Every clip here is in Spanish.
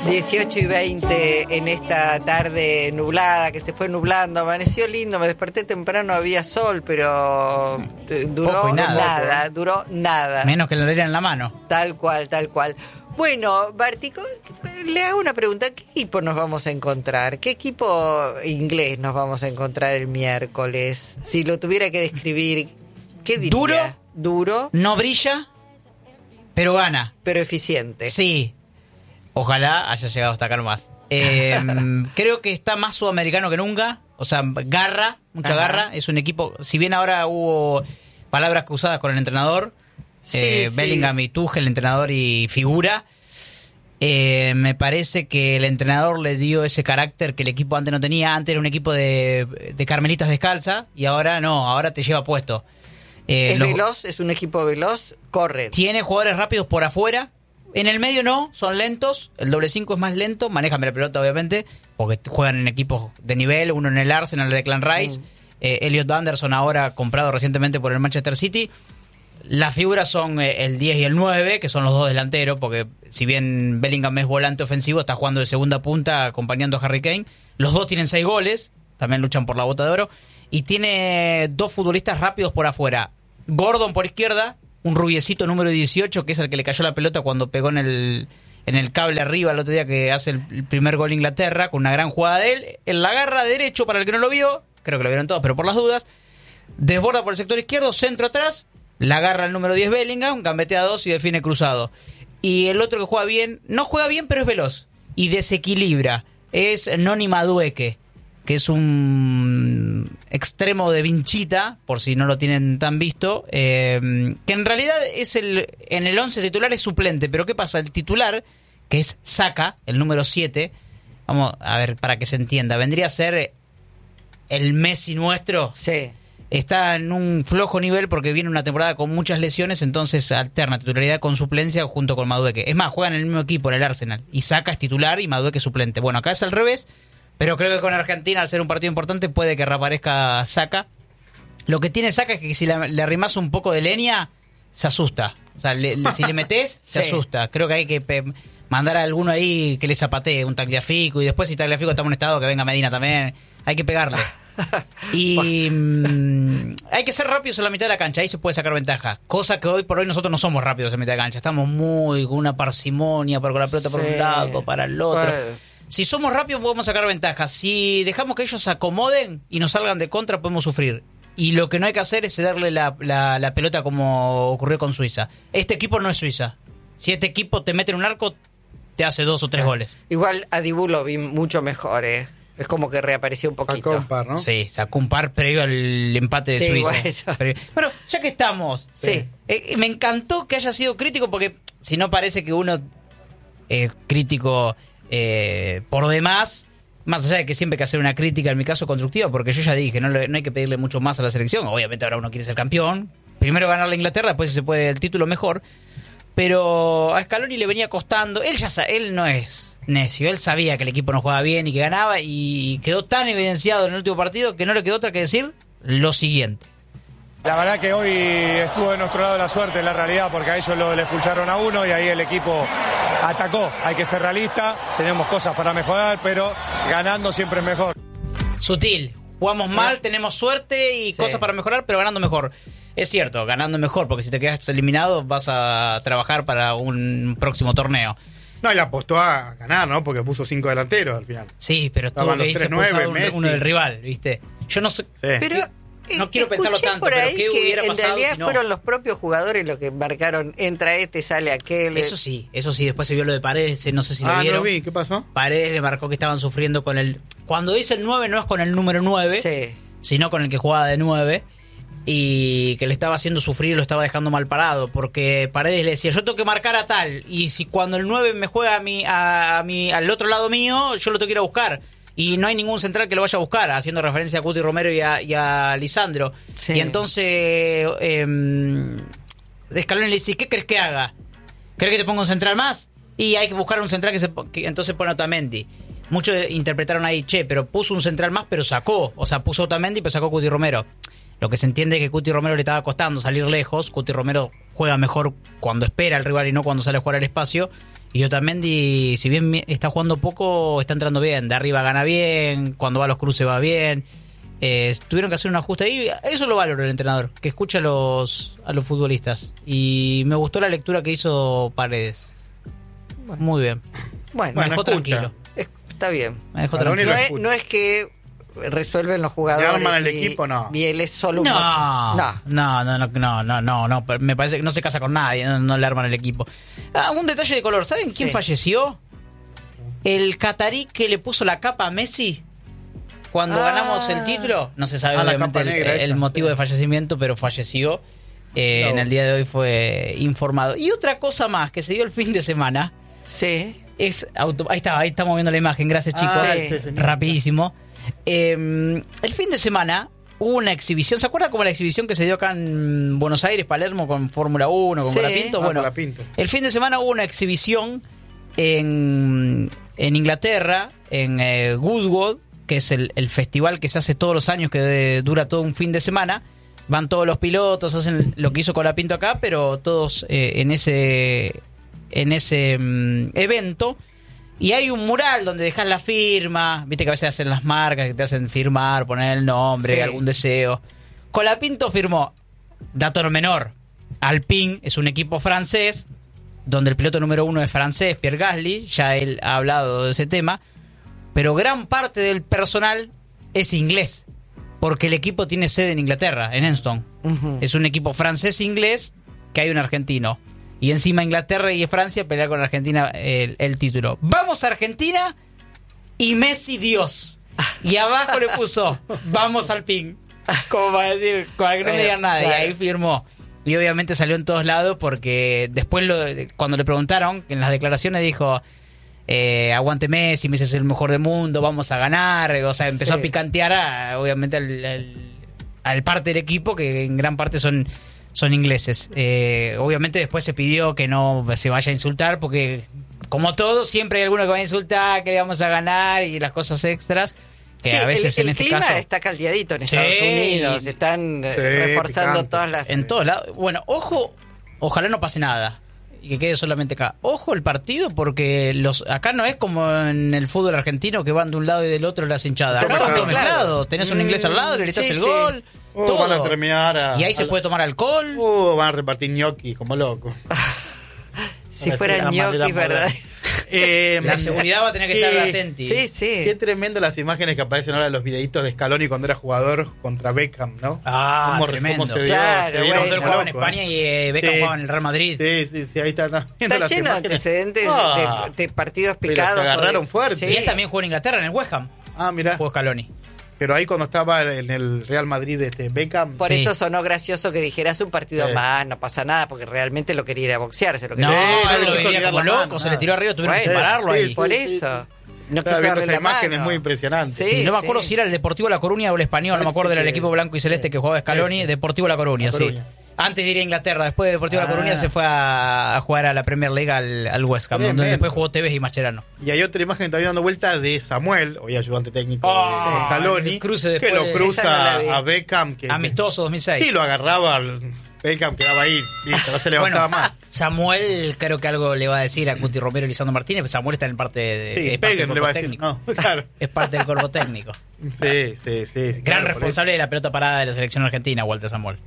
18:20 en esta tarde nublada, que se fue nublando, amaneció lindo, me desperté temprano, había sol, pero duró nada, duró nada. Menos que lo dieran en la mano. Tal cual, tal cual. Bueno, Bartico, le hago una pregunta, ¿qué equipo nos vamos a encontrar? ¿Qué equipo inglés nos vamos a encontrar el miércoles? Si lo tuviera que describir, ¿qué diría? Duro. No brilla, pero gana. Pero eficiente. Sí. Ojalá haya llegado hasta acá nomás. Creo que está más sudamericano que nunca. O sea, garra, mucha garra. Es un equipo, si bien ahora hubo palabras cruzadas con el entrenador, Bellingham y Tuchel, el entrenador y figura, me parece que el entrenador le dio ese carácter que el equipo antes no tenía. Antes era un equipo de carmelitas descalza y ahora no, ahora te lleva puesto. Es veloz, es un equipo veloz, corre. Tiene jugadores rápidos por afuera. En el medio no, son lentos. El doble 5 es más lento. Manejan la pelota, obviamente, porque juegan en equipos de nivel. Uno en el Arsenal, el Declan Rice. Elliot Anderson, ahora comprado recientemente por el Manchester City. Las figuras son el 10 y el 9, que son los dos delanteros, porque si bien Bellingham es volante ofensivo, está jugando de segunda punta acompañando a Harry Kane. Los dos tienen 6 goles, también luchan por la bota de oro. Y tiene dos futbolistas rápidos por afuera. Gordon por izquierda, un rubiecito número 18, que es el que le cayó la pelota cuando pegó en el cable arriba el otro día, que hace el primer gol Inglaterra, con una gran jugada de él. Él la agarra derecho, para el que no lo vio, creo que lo vieron todos, pero por las dudas. Desborda por el sector izquierdo, centro atrás, la agarra el número 10 Bellingham, gambetea 2 y define cruzado. Y el otro que juega bien, no juega bien, pero es veloz y desequilibra, es Noni Madueke, que es un extremo de Vinchita, por si no lo tienen tan visto, que en realidad es en el 11 titular es suplente, pero ¿qué pasa? El titular, que es Saka, el número 7, vamos a ver para que se entienda, vendría a ser el Messi nuestro. Sí. Está en un flojo nivel porque viene una temporada con muchas lesiones, entonces alterna titularidad con suplencia junto con Madueke. Es más, juegan en el mismo equipo, en el Arsenal, y Saka es titular y Madueke es suplente. Bueno, acá es al revés. Pero creo que con Argentina, al ser un partido importante, puede que reaparezca Saka. Lo que tiene Saka es que si le arrimás un poco de leña, se asusta. O sea, si le metés, se asusta. Creo que hay que mandar a alguno ahí que le zapatee un Tagliafico. Y después, si Tagliafico está en un estado, que venga Medina también. Hay que pegarle. Y hay que ser rápidos en la mitad de la cancha. Ahí se puede sacar ventaja. Cosa que hoy por hoy nosotros no somos rápidos en la mitad de la cancha. Estamos con una parsimonia, con la pelota por un lado, para el otro. Si somos rápidos podemos sacar ventaja. Si dejamos que ellos se acomoden y nos salgan de contra, podemos sufrir. Y lo que no hay que hacer es cederle la pelota como ocurrió con Suiza. Este equipo no es Suiza. Si este equipo te mete en un arco, te hace 2 o 3 goles. Igual a Dibu lo vi mucho mejor, Es como que reapareció un poquito. Sacó un par, ¿no? Sí, sacó un par previo al empate de Suiza. Bueno, ya que estamos, me encantó que haya sido crítico, porque si no parece que uno es crítico... por demás, más allá de que siempre hay que hacer una crítica, en mi caso constructiva, porque yo ya dije, no hay que pedirle mucho más a la selección. Obviamente ahora uno quiere ser campeón, primero ganar la Inglaterra, después si se puede el título mejor, pero a Scaloni le venía costando. Él no es necio, él sabía que el equipo no jugaba bien y que ganaba, y quedó tan evidenciado en el último partido que no le quedó otra que decir lo siguiente: la verdad que hoy estuvo de nuestro lado la suerte, en la realidad, porque a ellos le expulsaron a uno y ahí el equipo atacó. Hay que ser realista, tenemos cosas para mejorar, pero ganando siempre es mejor. Sutil, jugamos mal, tenemos suerte y cosas para mejorar, pero ganando mejor. Es cierto, ganando mejor, porque si te quedas eliminado vas a trabajar para un próximo torneo. No, y apostó a ganar, ¿no? Porque puso 5 delanteros al final. Sí, pero estuvo que hice expulsado uno del rival, ¿viste? Yo no sé... Sí. Pero... No quiero pensarlo tanto, por ahí, pero ¿qué hubiera pasado? En realidad si no? fueron los propios jugadores los que marcaron, entra este, sale aquel. Eso sí, después se vio lo de Paredes, no sé si lo vieron. No vi, ¿qué pasó? Paredes le marcó que estaban sufriendo con el... Cuando dice el 9 no es con el número 9, sino con el que jugaba de 9, y que le estaba haciendo sufrir y lo estaba dejando mal parado, porque Paredes le decía, yo tengo que marcar a tal, y si cuando el 9 me juega al otro lado mío, yo lo tengo que ir a buscar. Y no hay ningún central que lo vaya a buscar, haciendo referencia a Cuti Romero y a Lisandro. Y entonces Scaloni le dice, ¿qué crees que haga? ¿Crees que te ponga un central más? Y hay que buscar un central que entonces pone a Otamendi. Muchos interpretaron ahí, pero puso un central más, pero sacó. O sea, puso Otamendi, pero sacó Cuti Romero. Lo que se entiende es que Cuti Romero le estaba costando salir lejos. Cuti Romero juega mejor cuando espera al rival y no cuando sale a jugar al espacio. Y Otamendi, si bien está jugando poco, está entrando bien. De arriba gana bien, cuando va a los cruces va bien. Tuvieron que hacer un ajuste ahí. Eso lo valoro el entrenador, que escucha a los futbolistas. Y me gustó la lectura que hizo Paredes. Muy bien. Bueno, Me dejó escucha. tranquilo. está bien. Me dejó Baroni tranquilo. lo No es, escucha. no es que resuelven los jugadores. ¿Le arman el y- equipo? No. Y él es solo un... No, me parece que no se casa con nadie, no le arman el equipo. Un detalle de color, ¿saben quién Sí. falleció? El catarí que le puso la capa a Messi cuando ganamos el título. No se sabe la obviamente capa negra el esa. motivo de fallecimiento, pero falleció. En el día de hoy fue informado. Y otra cosa más que se dio el fin de semana Sí. es ahí estamos viendo la imagen, gracias chicos. Ah, sí, señor. Rapidísimo. El fin de semana hubo una exhibición, ¿se acuerda como la exhibición que se dio acá en Buenos Aires, Palermo, con Fórmula 1, con Sí. Colapinto? Bueno, Colapinto. el fin de semana hubo una exhibición en Inglaterra, en Goodwood, que es el festival que se hace todos los años, que dura todo un fin de semana. Van todos los pilotos, hacen lo que hizo Colapinto acá, pero todos en ese evento. Y hay un mural donde dejas la firma, viste que a veces hacen las marcas que te hacen firmar, poner el nombre, Sí. algún deseo. Colapinto firmó, dato no menor, Alpine es un equipo francés, donde el piloto número 1 es francés, Pierre Gasly, ya él ha hablado de ese tema, pero gran parte del personal es inglés, porque el equipo tiene sede en Inglaterra, en Enston. Ujú. Es un equipo francés-inglés que hay un argentino. Y encima Inglaterra y Francia pelear con Argentina el título. Vamos a Argentina y Messi Dios. Y abajo le puso, vamos al PIN. Como para decir, para que no le digan nada. Claro. Y ahí firmó. Y obviamente salió en todos lados porque después cuando le preguntaron, en las declaraciones dijo, aguante Messi es el mejor del mundo, vamos a ganar. O sea, empezó Sí. a picantear obviamente al parte del equipo, que en gran parte son ingleses. Obviamente después se pidió que no se vaya a insultar, porque como todo, siempre hay alguno que va a insultar, que le vamos a ganar y las cosas extras, que Sí, a veces el en este clima caso... está caldeadito en Sí. Estados Unidos. Están reforzando picante. todas las... En todos lados. Bueno, ojo, ojalá no pase nada y que quede solamente acá. Ojo el partido, porque acá no es como en el fútbol argentino que van de un lado y del otro las hinchadas. Acá Todo van todo mezclado. mezclado. Tenés un inglés al lado, le gritas Sí, el sí. gol, todo. Van a terminar Y ahí se puede tomar alcohol. van a repartir ñoqui como locos. Si Para fueran decir la manera ñoquis, ¿verdad? La seguridad va a tener que estar atenta. Sí, sí. Qué tremendo las imágenes que aparecen ahora en los videitos de Scaloni cuando era jugador contra Beckham, ¿no? Tremendo. se dio, Claro, se dieron bueno. Cuando él jugaba en loco, España y Beckham Sí. jugaba en el Real Madrid. Sí, ahí está. Viendo Está las lleno de imágenes. antecedentes Ah, de partidos pero se picados. agarraron o de- fuerte. Sí. Y él también jugó en Inglaterra, en el West Ham. mirá. Jugó Scaloni. Pero ahí cuando estaba en el Real Madrid Beckham. Por Sí. eso sonó gracioso que dijeras un partido Sí. más, no pasa nada, porque realmente lo quería ir a boxear. Se lo No, quería... no él le lo quiso veía ligar como la loco, mano, se le nada. tiró arriba, tuvieron que Bueno, separarlo sí, ahí. sí. Por eso. No Estaba quiso viendo darle esa la imagen, mano. es muy impresionante. Sí. No me acuerdo si era el Deportivo La Coruña o el Español, no me acuerdo, Parece era el que- equipo blanco y celeste que jugaba Scaloni, Ese. Deportivo La Coruña, La sí. Coruña. Antes de ir a Inglaterra, después de Deportivo La Coruña se fue a jugar a la Premier League al West Ham, donde Tremendo. después jugó Tevez y Mascherano. Y hay otra imagen también dando vuelta de Samuel, hoy ayudante técnico Oh, de Scaloni, el cruce que después lo de- cruza Esa no la vi. a Beckham. Que, Amistoso 2006. Sí, lo agarraba, Beckham quedaba ahí, listo, no se levantaba Bueno, más. Samuel creo que algo le va a decir a Cuti Romero y Lisandro Martínez, pero Samuel está en parte de Sí, es parte peguen, del le va a cuerpo decir. técnico. No, claro. Es parte del cuerpo técnico. Sí. Gran claro, responsable de la pelota parada de la selección argentina, Walter Samuel.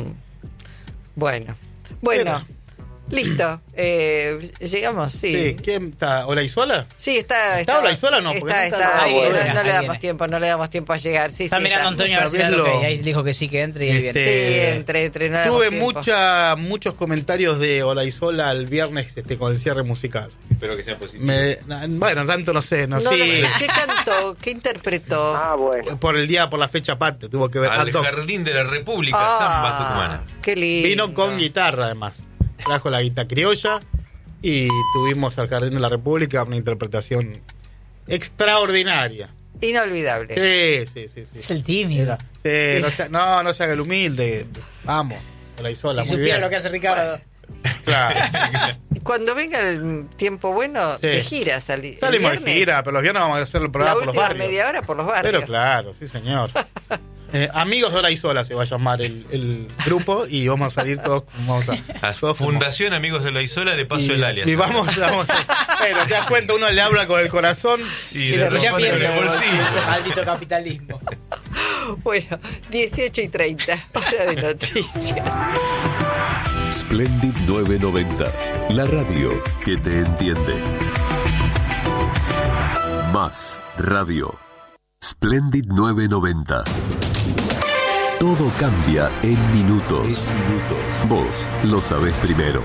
Bueno, Bueno. listo. Llegamos, por eso. Sí, ¿quién está? ¿Olaizola? Sí, está. ¿Está Olaizola o no? Porque Está, nunca está. lo- Ahí No, viene, no ahí le damos viene. tiempo, no le damos tiempo a llegar. Sí, Está sí, mirando está. Antonio a ver si le da Saberlo. lo que ahí dijo que sí que entre y ahí viene. Sí, entre, no le damos Tuve tiempo. muchos comentarios de Olaizola el viernes con el cierre musical. Espero que sea positivo. Bueno, tanto no sé, no, No, sí. ¿qué cantó? ¿Qué interpretó? Por la fecha patria, tuvo que ver. Al tanto- Jardín de la República, Ah, Samba Tucumana. Qué lindo. Vino con guitarra además. Trajo la guitarra criolla y tuvimos al Jardín de la República una interpretación extraordinaria. Inolvidable. Sí. Es el tímido. Sí, no se haga el humilde. Vamos, Olaizola, Si muy supiera bien. lo que hace Ricardo. Claro. Cuando venga el tiempo bueno, Sí. de gira Salimos de viernes, gira, pero los viernes vamos a hacer el La programa por los última barrios. media hora por los barrios. Pero claro, sí señor. Amigos de Hora y Sola se va a llamar el grupo y vamos a salir todos. A Fundación Amigos de la Isola, le paso el alias. Y vamos pero te das cuenta, uno le habla con el corazón y le ya rompan piensa el bolsillo. maldito capitalismo. Bueno, 18:30, hora de noticias. Splendid 990, la radio que te entiende. Más radio. Splendid 990. Todo cambia en minutos. Vos lo sabés primero.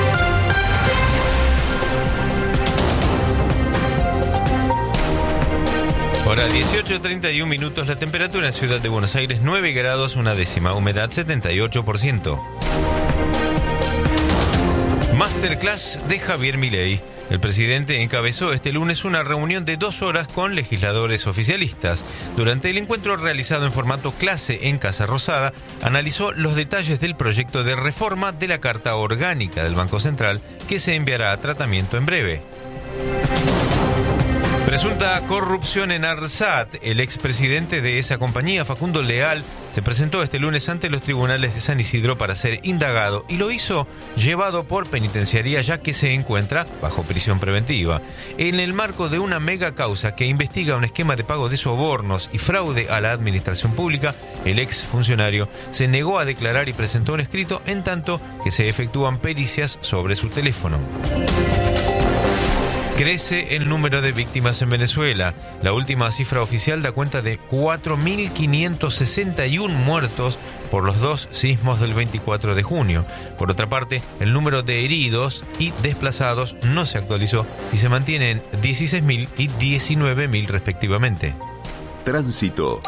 Hora 18:31 minutos, la temperatura en Ciudad de Buenos Aires 9 grados, una décima, humedad 78%. Masterclass de Javier Milei. El presidente encabezó este lunes una reunión de 2 horas con legisladores oficialistas. Durante el encuentro realizado en formato clase en Casa Rosada, analizó los detalles del proyecto de reforma de la Carta Orgánica del Banco Central que se enviará a tratamiento en breve. Presunta corrupción en ARSAT. El expresidente de esa compañía, Facundo Leal, se presentó este lunes ante los tribunales de San Isidro para ser indagado y lo hizo llevado por penitenciaría ya que se encuentra bajo prisión preventiva. En el marco de una mega causa que investiga un esquema de pago de sobornos y fraude a la administración pública, el exfuncionario se negó a declarar y presentó un escrito en tanto que se efectúan pericias sobre su teléfono. Crece el número de víctimas en Venezuela. La última cifra oficial da cuenta de 4.561 muertos por los 2 sismos del 24 de junio. Por otra parte, el número de heridos y desplazados no se actualizó y se mantiene en 16.000 y 19.000 respectivamente. Tránsito.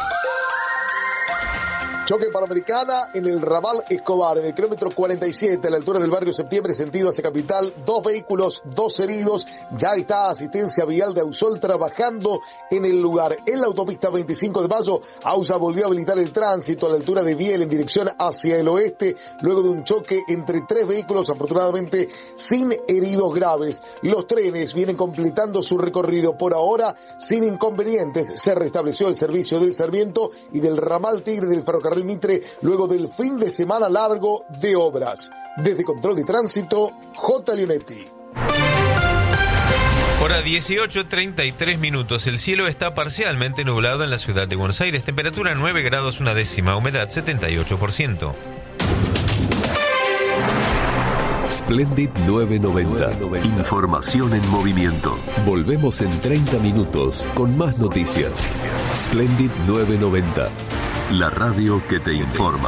Choque Panamericana en el ramal Escobar, en el kilómetro 47, a la altura del barrio Septiembre, sentido hacia Capital. 2 vehículos, 2 heridos. Ya está asistencia vial de Ausol trabajando en el lugar. En la autopista 25 de Mayo, AUSA volvió a habilitar el tránsito a la altura de Biel en dirección hacia el oeste, luego de un choque entre 3 vehículos, afortunadamente sin heridos graves. Los trenes vienen completando su recorrido por ahora sin inconvenientes. Se restableció el servicio del Sarmiento y del ramal Tigre del ferrocarril Mitre luego del fin de semana largo de obras. Desde Control de Tránsito, J. Leonetti. Hora 18:33 minutos. El cielo está parcialmente nublado en la ciudad de Buenos Aires. Temperatura 9 grados, una décima. Humedad 78%. Splendid 990. Información en movimiento. Volvemos en 30 minutos con más noticias. Splendid 990. La radio que te informa.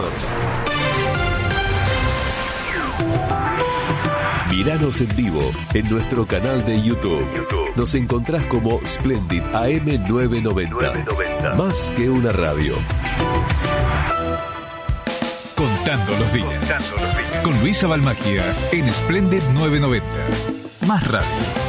Míranos en vivo en nuestro canal de YouTube. Nos encontrás como Splendid AM 990. Más que una radio. Contando los días. Con Luisa Balmacchia en Splendid 990. Más radio.